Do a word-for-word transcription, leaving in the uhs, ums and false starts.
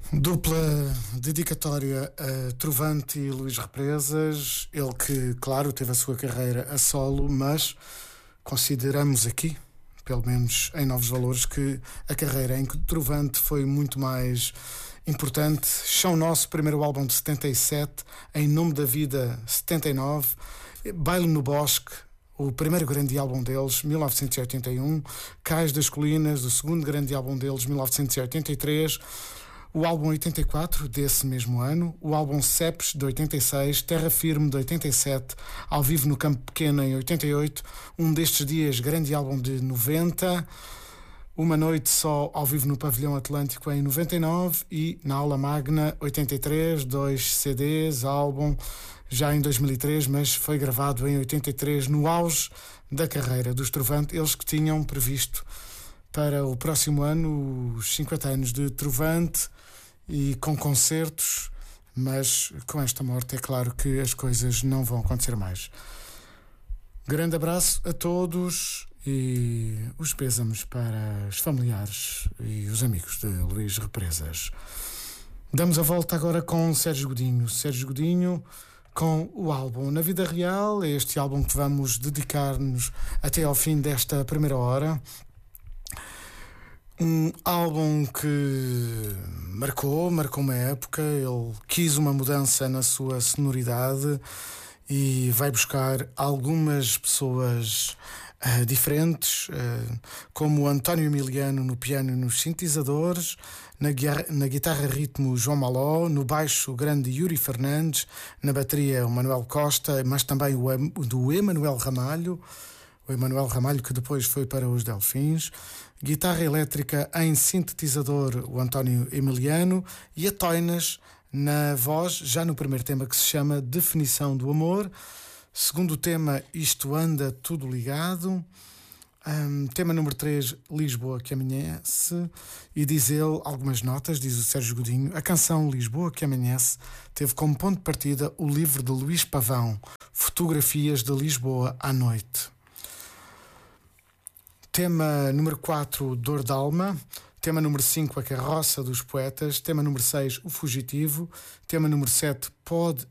Dupla dedicatória a Trovante e Luís Represas, ele que, claro, teve a sua carreira a solo, mas consideramos aqui, pelo menos em Novos Valores, que a carreira em que Trovante foi muito mais importante. Chão Nosso, primeiro álbum de setenta e sete, Em Nome da Vida, setenta e nove, Baile no Bosque, o primeiro grande álbum deles, mil novecentos e oitenta e um, Cais das Colinas, o segundo grande álbum deles, mil novecentos e oitenta e três, o álbum oitenta e quatro, desse mesmo ano, o álbum Ceps, de oitenta e seis, Terra Firme, de oitenta e sete, Ao Vivo no Campo Pequeno, em oitenta e oito, Um Destes Dias, grande álbum de noventa, Uma Noite Só, ao vivo no Pavilhão Atlântico, em noventa e nove, e na Aula Magna, oitenta e três, dois C Ds, álbum já em dois mil e três, mas foi gravado em oitenta e três, no auge da carreira dos Trovante, eles que tinham previsto para o próximo ano os cinquenta anos de Trovante, e com concertos, mas com esta morte é claro que as coisas não vão acontecer mais. Grande abraço a todos e os pêsames para os familiares e os amigos de Luís Represas. Damos a volta agora com Sérgio Godinho. Sérgio Godinho com o álbum Na Vida Real, é este álbum que vamos dedicar-nos até ao fim desta primeira hora. Um álbum que marcou, marcou uma época, ele quis uma mudança na sua sonoridade e vai buscar algumas pessoas uh, diferentes, uh, como António Emiliano no piano e nos sintetizadores, na, guiarra, na guitarra ritmo João Maló, no baixo o grande Yuri Fernandes, na bateria o Manuel Costa, mas também o do Emanuel Ramalho, o Emanuel Ramalho que depois foi para os Delfins, guitarra elétrica em sintetizador o António Emiliano e a Toinas na voz, já no primeiro tema que se chama Definição do Amor, segundo tema Isto Anda Tudo Ligado, um, tema número três Lisboa que Amanhece, e diz ele algumas notas, diz o Sérgio Godinho, a canção Lisboa que Amanhece teve como ponto de partida o livro de Luís Pavão, Fotografias de Lisboa à Noite. Tema número quatro, Dor d'Alma. Tema número cinco, A Carroça dos Poetas. Tema número seis, O Fugitivo. Tema número sete, Pode